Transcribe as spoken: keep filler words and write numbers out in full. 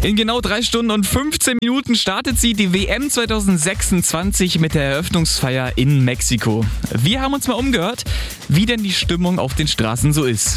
In genau drei Stunden und fünfzehn Minuten startet sie, die W M zwanzig sechsundzwanzig, mit der Eröffnungsfeier in Mexiko. Wir haben uns mal umgehört, wie denn die Stimmung auf den Straßen so ist.